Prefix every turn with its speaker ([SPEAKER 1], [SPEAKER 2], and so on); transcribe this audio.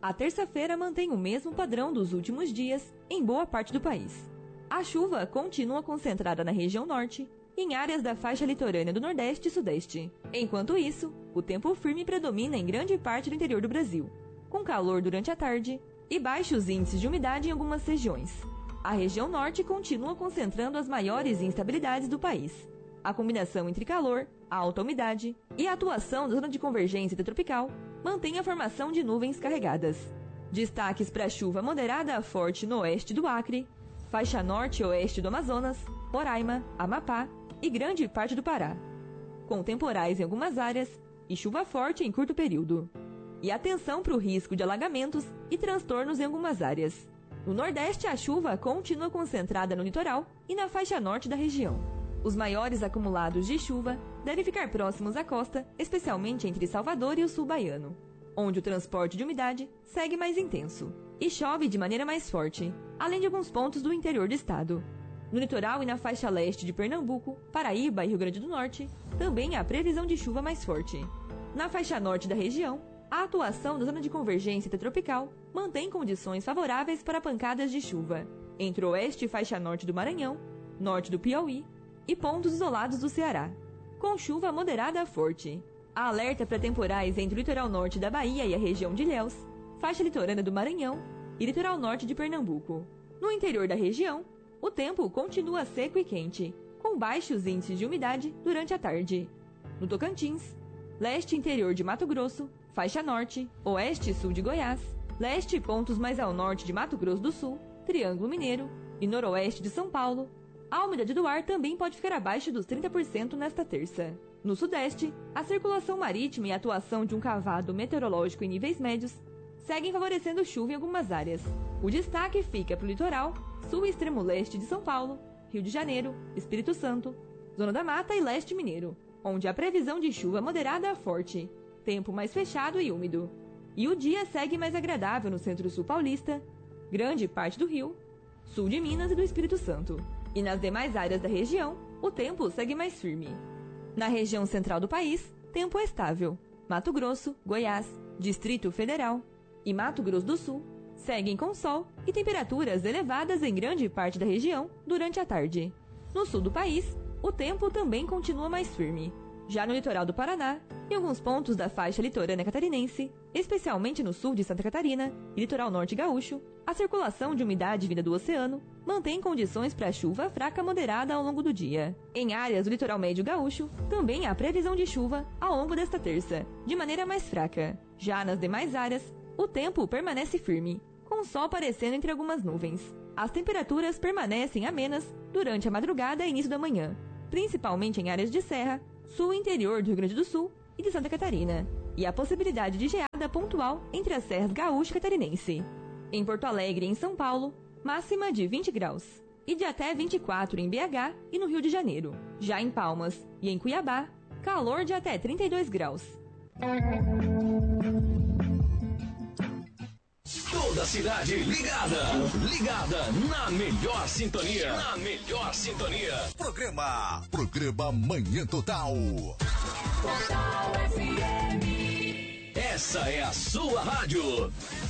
[SPEAKER 1] A terça-feira mantém o mesmo padrão dos últimos dias em boa parte do país. A chuva continua concentrada na região norte e em áreas da faixa litorânea do Nordeste e Sudeste. Enquanto isso, o tempo firme predomina em grande parte do interior do Brasil, com calor durante a tarde e baixos índices de umidade em algumas regiões. A região norte continua concentrando as maiores instabilidades do país. A combinação entre calor, alta umidade e a atuação da zona de convergência intertropical mantém a formação de nuvens carregadas. Destaques para chuva moderada a forte no oeste do Acre, faixa norte e oeste do Amazonas, Roraima, Amapá e grande parte do Pará, com temporais em algumas áreas e chuva forte em curto período. E atenção para o risco de alagamentos e transtornos em algumas áreas. No Nordeste, a chuva continua concentrada no litoral e na faixa norte da região. Os maiores acumulados de chuva devem ficar próximos à costa, especialmente entre Salvador e o sul baiano, onde o transporte de umidade segue mais intenso e chove de maneira mais forte, além de alguns pontos do interior do estado. No litoral e na faixa leste de Pernambuco, Paraíba e Rio Grande do Norte, também há previsão de chuva mais forte. Na faixa norte da região, a atuação da zona de convergência intertropical mantém condições favoráveis para pancadas de chuva entre o oeste e faixa norte do Maranhão, norte do Piauí e pontos isolados do Ceará, com chuva moderada a forte. Há alerta para temporais entre o litoral norte da Bahia e a região de Ilhéus, faixa litorânea do Maranhão e litoral norte de Pernambuco. No interior da região, o tempo continua seco e quente, com baixos índices de umidade durante a tarde. No Tocantins, leste e interior de Mato Grosso, faixa norte, oeste e sul de Goiás, leste e pontos mais ao norte de Mato Grosso do Sul, Triângulo Mineiro e noroeste de São Paulo, a umidade do ar também pode ficar abaixo dos 30% nesta terça. No sudeste, a circulação marítima e a atuação de um cavado meteorológico em níveis médios seguem favorecendo chuva em algumas áreas. O destaque fica para o litoral, sul e extremo leste de São Paulo, Rio de Janeiro, Espírito Santo, Zona da Mata e leste mineiro, onde há previsão de chuva moderada a forte, tempo mais fechado e úmido. E o dia segue mais agradável no centro-sul paulista, grande parte do Rio, sul de Minas e do Espírito Santo. E nas demais áreas da região, o tempo segue mais firme. Na região central do país, tempo estável. Mato Grosso, Goiás, Distrito Federal e Mato Grosso do Sul seguem com sol e temperaturas elevadas em grande parte da região durante a tarde. No sul do país, o tempo também continua mais firme. Já no litoral do Paraná e alguns pontos da faixa litorânea catarinense, especialmente no sul de Santa Catarina e litoral norte gaúcho, a circulação de umidade vinda do oceano mantém condições para chuva fraca moderada ao longo do dia. Em áreas do litoral médio gaúcho, também há previsão de chuva ao longo desta terça, de maneira mais fraca. Já nas demais áreas, o tempo permanece firme, com o sol aparecendo entre algumas nuvens. As temperaturas permanecem amenas durante a madrugada e início da manhã, principalmente em áreas de serra, sul e interior do Rio Grande do Sul e de Santa Catarina, e a possibilidade de geada pontual entre as serras gaúcha e catarinense. Em Porto Alegre e em São Paulo, máxima de 20 graus, e de até 24 em BH e no Rio de Janeiro. Já em Palmas e em Cuiabá, calor de até 32 graus.
[SPEAKER 2] Toda a cidade ligada na melhor sintonia. Programa Manhã Total. Total FM. Essa é a sua rádio.